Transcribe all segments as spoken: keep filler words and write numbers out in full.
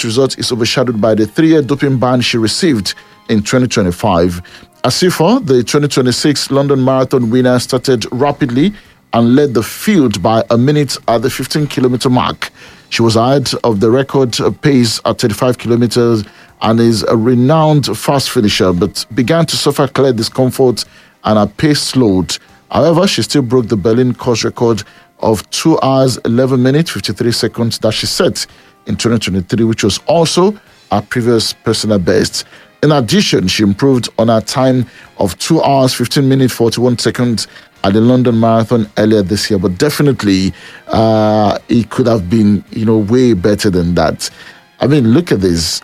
that result is overshadowed by the three-year doping ban she received in twenty twenty-five. Asifo, the twenty twenty-six London Marathon winner, started rapidly and led the field by a minute at the fifteen kilometer mark. She was ahead of the record pace at thirty-five kilometers and is a renowned fast finisher, but began to suffer clear discomfort and her pace slowed. However, she still broke the Berlin course record of two hours, eleven minutes, fifty-three seconds that she set in twenty twenty-three, which was also her previous personal best. In addition, she improved on her time of two hours, fifteen minutes, forty-one seconds at the London Marathon earlier this year. But definitely, uh, it could have been, you know, way better than that. I mean, look at this.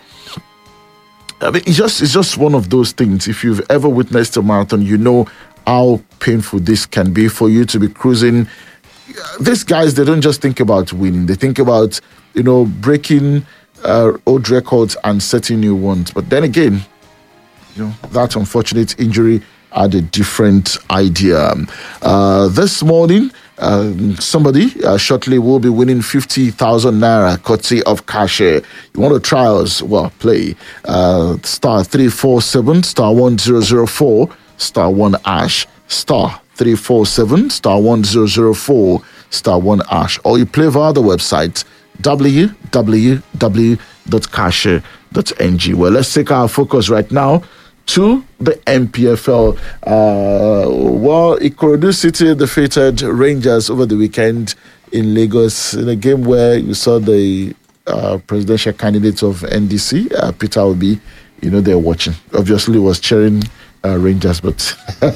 I mean, it's just, it's just one of those things. If you've ever witnessed a marathon, you know how painful this can be for you to be cruising. These guys, they don't just think about winning. They think about, you know, breaking uh, old records and setting new ones. But then again, you know, that unfortunate injury had a different idea. Uh, this morning, uh, somebody uh, shortly will be winning fifty thousand naira courtesy of Cashier. You want to try us? Well, play uh, star three four seven, star one zero zero four, star one ash, star three four seven, star one zero zero four, star one ash. Or you play via the website w w w dot cashier dot n g. Well, let's take our focus right now to the N P F L. Uh, well, Ikorodu City defeated Rangers over the weekend in Lagos in a game where you saw the uh, presidential candidate of N D C, uh, Peter Obi, you know, they're watching. Obviously, was cheering uh, Rangers, but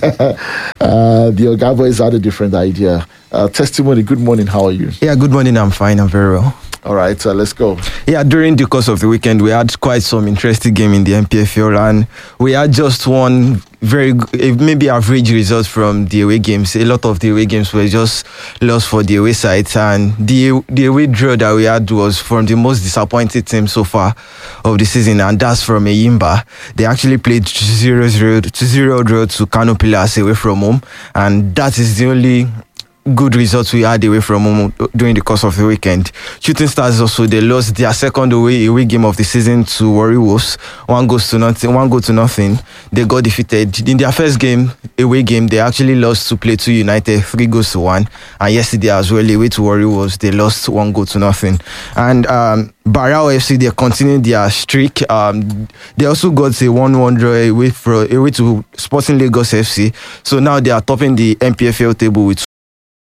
uh, the Oga boys had a different idea. Uh, testimony, good morning, how are you? Yeah, good morning, I'm fine, I'm very well. All right, uh, let's go. Yeah, during the course of the weekend, we had quite some interesting game in the N P F L, and we had just one very, maybe average result from the away games. A lot of the away games were just lost for the away sides, and the the away draw that we had was from the most disappointing team so far of the season, and that's from Eyimba. They actually played zero zero draw to Kano Pillars away from home, and that is the only good results we had away from home during the course of the weekend. Shooting Stars also, they lost their second away away game of the season to Warri Wolves. One goes to nothing. One goal to nothing. They got defeated in their first game away game. They actually lost to Plateau United three goals to one. And yesterday as well, away to Warri Wolves, they lost one goal to nothing. And um, Barao F C, they continued their streak. Um, they also got a one one draw away for away to Sporting Lagos F C. So now they are topping the N P F L table with